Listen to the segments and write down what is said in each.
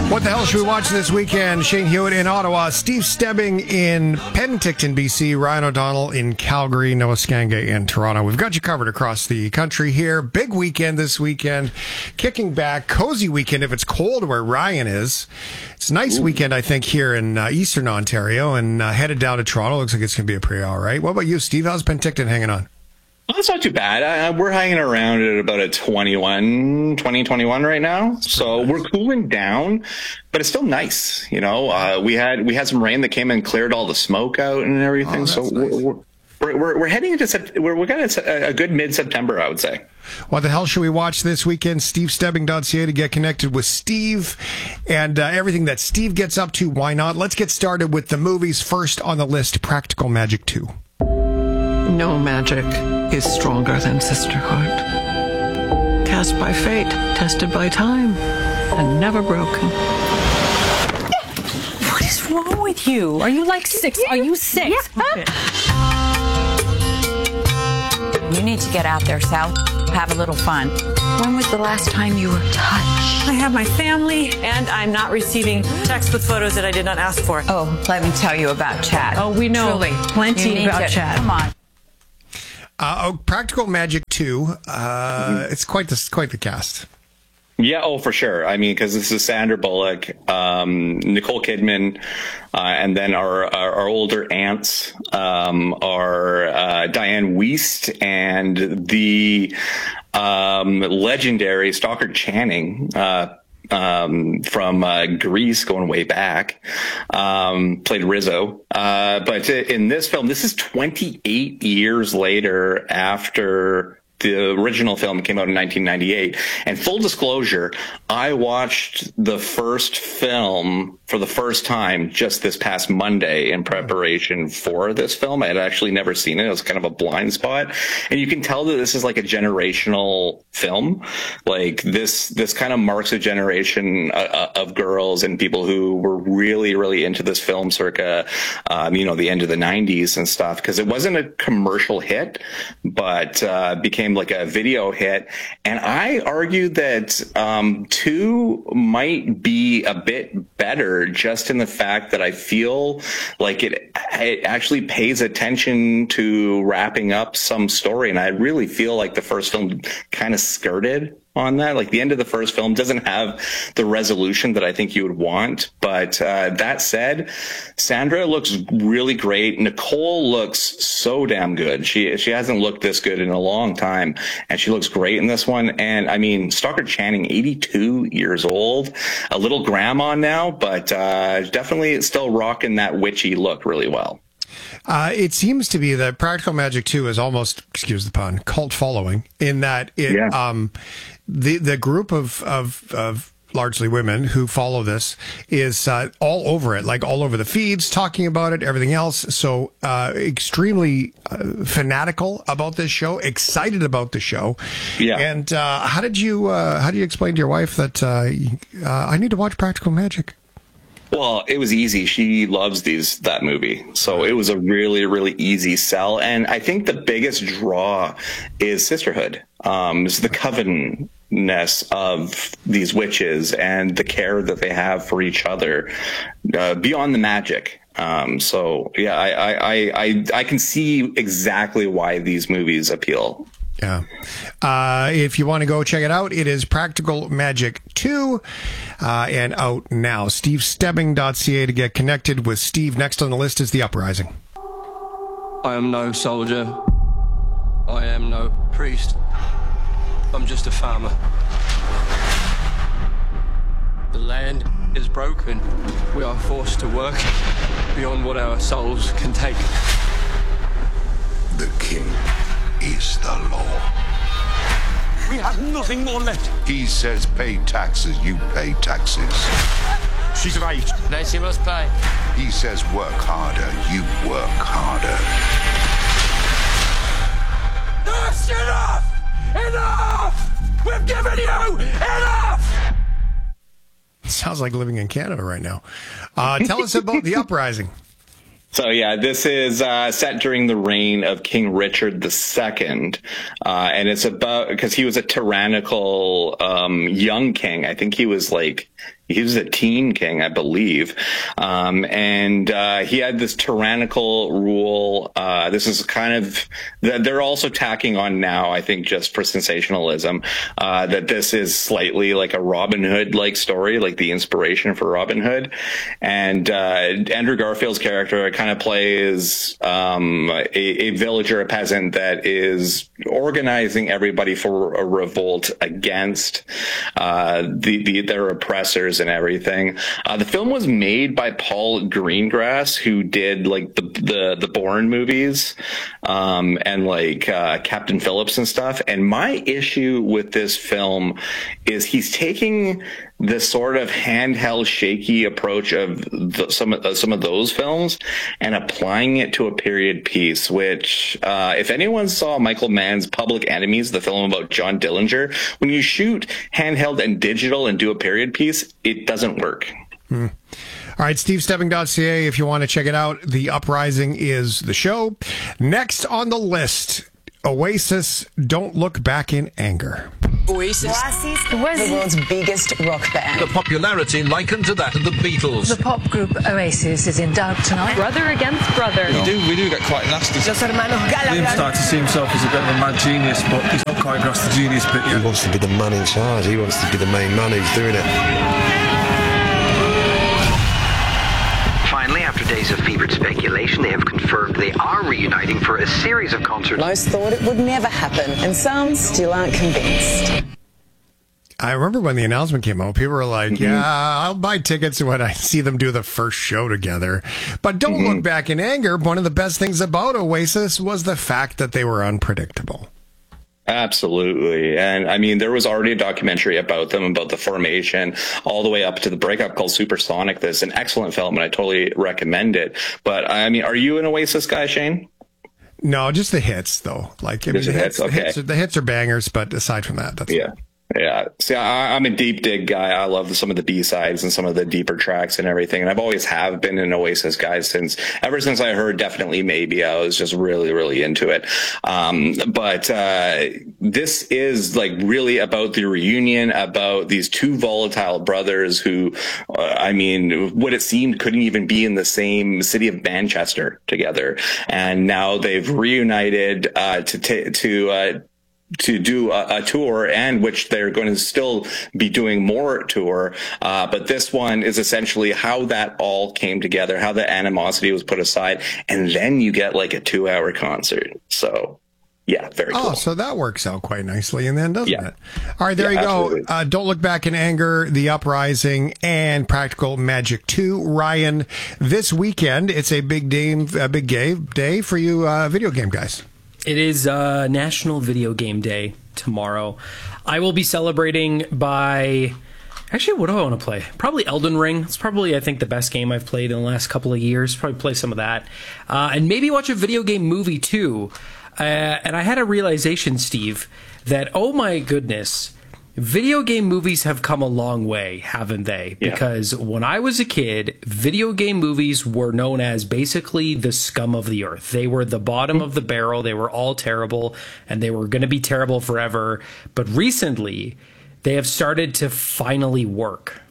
What the hell should we watch this weekend? Shane Hewitt in Ottawa, Steve Stebbing in Penticton, BC, Ryan O'Donnell in Calgary, Noah Skanga in Toronto. We've got you covered across the country here. Big weekend this weekend. Kicking back, cozy weekend if it's cold where Ryan is. It's a nice weekend, I think, here in Eastern Ontario, and headed down to Toronto. Looks like it's going to be a pretty all right. What about you, Steve? How's Penticton hanging on? Well, that's not too bad. We're hanging around at about a 21 right now. So we're cooling down, but it's still nice. You know, we had some rain that came and cleared all the smoke out and everything. So nice. We're heading into we're got a good mid-September, I would say. What the hell should we watch this weekend? SteveStebbing.ca to get connected with Steve and everything that Steve gets up to. Why not? Let's get started with the movies. First on the list, Practical Magic 2. No magic is stronger than sisterhood. Cast by fate, tested by time, and never broken. What is wrong with you? Are you like 6? Are you 6? Yeah. You need to get out there, Sal. Have a little fun. When was the last time you were touched? I have my family, and I'm not receiving texts with photos that I did not ask for. Oh, let me tell you about Chad. Oh, we know Truly, plenty about Chad. Come on. Practical Magic 2. It's quite the cast. Yeah, oh, for sure. I mean, because this is Sandra Bullock, Nicole Kidman, and then our older aunts are Diane Wiest and the legendary Stockard Channing from Grease, going way back, played Rizzo. But in this film, this is 28 years later after the original film came out in 1998. And full disclosure, I watched the first film for the first time just this past Monday in preparation for this film. I had actually never seen it. It was kind of a blind spot. And you can tell that this is like a generational film. Like this kind of marks a generation of girls and people who were really, really into this film circa, the end of the 90s and stuff. Because it wasn't a commercial hit, but became like a video hit. And I argue that 2 might be a bit better just in the fact that I feel like it actually pays attention to wrapping up some story. And I really feel like the first film kind of skirted on that. Like the end of the first film doesn't have the resolution that I think you would want. But that said, Sandra looks really great. Nicole looks so damn good. She hasn't looked this good in a long time, and she looks great in this one. And I mean, Stockard Channing, 82 years old, a little grandma now, but definitely still rocking that witchy look really well. It seems to be that Practical Magic 2 is almost, excuse the pun, cult following in that it, the group of largely women who follow this is all over it, like all over the feeds, talking about it, everything else. So extremely fanatical about this show, excited about the show. Yeah. And how did you explain to your wife that I need to watch Practical Magic? Well, it was easy. She loves that movie. So it was a really, really easy sell. And I think the biggest draw is sisterhood. It's the covenness of these witches and the care that they have for each other, beyond the magic. So yeah, I can see exactly why these movies appeal. Yeah. If you want to go check it out, it is Practical Magic 2 and out now. SteveStebbing.ca to get connected with Steve. Next on the list is The Uprising. I am no soldier. I am no priest. I'm just a farmer. The land is broken. We are forced to work beyond what our souls can take. The king is the law. We have nothing more left. He says pay taxes, you pay taxes. She's of age. Then she must pay. He says work harder, you work harder. That's enough! Enough! We've given you enough! Sounds like living in Canada right now. Tell us about The Uprising. So yeah, this is set during the reign of King Richard II, and it's about because he was a tyrannical young king. I think he was like he was a teen king, I believe. And he had this tyrannical rule. This is kind of, they're also tacking on now, I think, just for sensationalism, that this is slightly like a Robin Hood like story, like the inspiration for Robin Hood. And Andrew Garfield's character kind of plays a villager, a peasant that is organizing everybody for a revolt against their oppressors and everything. The film was made by Paul Greengrass, who did like the Bourne movies, and like Captain Phillips and stuff. And my issue with this film is he's taking this sort of handheld, shaky approach of some of those films and applying it to a period piece, which, if anyone saw Michael Mann's Public Enemies, the film about John Dillinger, when you shoot handheld and digital and do a period piece, it doesn't work. All right, stevestebbing.ca if you want to check it out. The Uprising is the show. Next on the list, Oasis, Don't Look Back in Anger. Oasis was the world's biggest rock band. The popularity likened to that of the Beatles. The pop group Oasis is in doubt tonight. Brother against brother. We do get quite nasty. Liam started to see himself as a bit of a mad genius, but he's not quite across the genius bit yet. He wants to be the man in charge. He wants to be the main man who's doing it. Finally, after days of fevered speculation, they have confirmed they are reuniting for a series of concerts. Most thought it would never happen, and some still aren't convinced. I remember when the announcement came out, people were like, yeah, I'll buy tickets when I see them do the first show together. But Don't Look Back in Anger, one of the best things about Oasis was the fact that they were unpredictable. Absolutely. And I mean, there was already a documentary about them, about the formation, all the way up to the breakup called Supersonic. That's an excellent film, and I totally recommend it. But I mean, are you an Oasis guy, Shane? No, just the hits, though. Like, I mean, the hits are bangers, but aside from that, that's Yeah. See, I'm a deep dig guy. I love some of the B-sides and some of the deeper tracks and everything. And I've always have been an Oasis guy ever since I heard Definitely Maybe. I was just really, really into it. But this is like really about the reunion, about these two volatile brothers who, I mean, what it seemed couldn't even be in the same city of Manchester together. And now they've reunited, to do a tour, and which they're going to still be doing more tour. But this one is essentially how that all came together, how the animosity was put aside. And then you get like a 2-hour concert. So yeah, very cool. Oh, so that works out quite nicely in the end, doesn't it? All right, there you go. Don't Look Back in Anger, The Uprising, and Practical Magic 2. Ryan, this weekend, it's a big day for you video game guys. It is National Video Game Day tomorrow. I will be celebrating by... Actually, what do I want to play? Probably Elden Ring. It's probably, I think, the best game I've played in the last couple of years. Probably play some of that. And maybe watch a video game movie, too. And I had a realization, Steve, that, oh my goodness... Video game movies have come a long way, haven't they? Yeah. Because when I was a kid, video game movies were known as basically the scum of the earth. They were the bottom of the barrel. They were all terrible, and they were going to be terrible forever. But recently, they have started to finally work.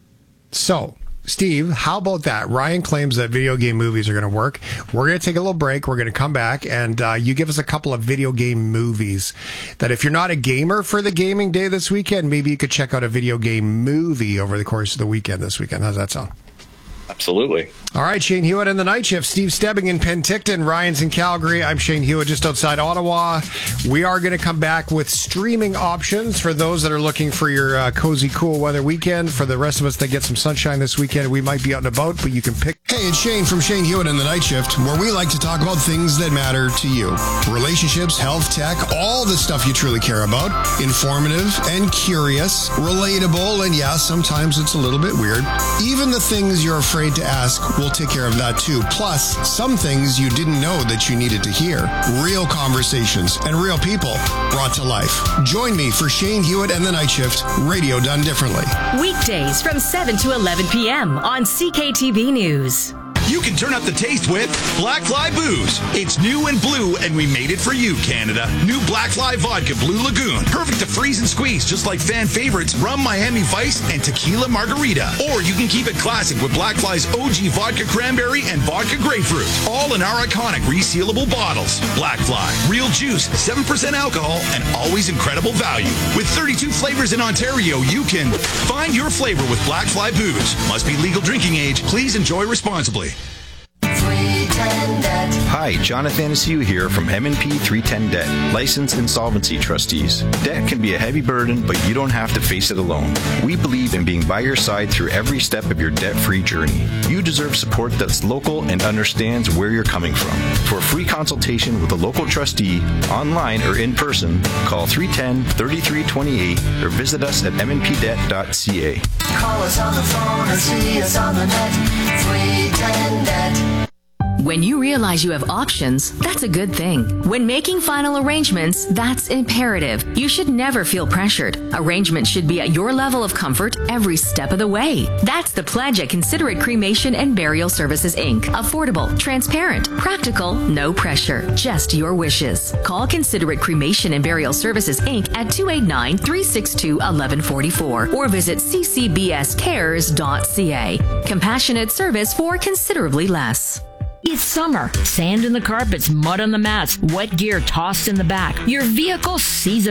So, Steve, how about that? Ryan claims that video game movies are going to work. We're going to take a little break. We're going to come back, and you give us a couple of video game movies that if you're not a gamer for the gaming day this weekend, maybe you could check out a video game movie over the course of the weekend this weekend. How's that sound? Absolutely. All right, Shane Hewitt in the night shift. Steve Stebbing in Penticton. Ryan's in Calgary. I'm Shane Hewitt just outside Ottawa. We are going to come back with streaming options for those that are looking for your cozy, cool weather weekend. For the rest of us that get some sunshine this weekend, we might be out and about, but you can pick. Hey, it's Shane from Shane Hewitt in the night shift, where we like to talk about things that matter to you. Relationships, health, tech, all the stuff you truly care about. Informative and curious, relatable, and yeah, sometimes it's a little bit weird. Even the things you're afraid to ask, we'll take care of that too. Plus, some things you didn't know that you needed to hear. Real conversations and real people brought to life. Join me for Shane Hewitt and the Night Shift, radio done differently. Weekdays from 7 to 11 p.m. on CKTV News. You can turn up the taste with Black Fly Booze. It's new and blue, and we made it for you, Canada. New Black Fly Vodka Blue Lagoon. Perfect to freeze and squeeze, just like fan favorites Rum Miami Vice and Tequila Margarita. Or you can keep it classic with Black Fly's OG Vodka Cranberry and Vodka Grapefruit. All in our iconic resealable bottles. Black Fly. Real juice, 7% alcohol, and always incredible value. With 32 flavors in Ontario, you can find your flavor with Black Fly Booze. Must be legal drinking age. Please enjoy responsibly. Hi, Jonathan Anaciu here from M&P 310 Debt, licensed insolvency trustees. Debt can be a heavy burden, but you don't have to face it alone. We believe in being by your side through every step of your debt-free journey. You deserve support that's local and understands where you're coming from. For a free consultation with a local trustee, online or in person, call 310-3328 or visit us at mnpdebt.ca. Call us on the phone or see us on the net. 310 Debt. When you realize you have options, that's a good thing. When making final arrangements, that's imperative. You should never feel pressured. Arrangements should be at your level of comfort every step of the way. That's the pledge at Considerate Cremation and Burial Services, Inc. Affordable, transparent, practical, no pressure, just your wishes. Call Considerate Cremation and Burial Services, Inc. at 289-362-1144 or visit ccbscares.ca. Compassionate service for considerably less. It's summer. Sand in the carpets, mud on the mats, wet gear tossed in the back. Your vehicle sees it